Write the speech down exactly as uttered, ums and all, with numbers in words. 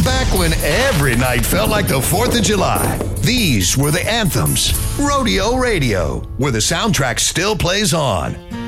Back when every night felt like the fourth of July, these were the anthems. Rodeo Radio, where the soundtrack still plays on.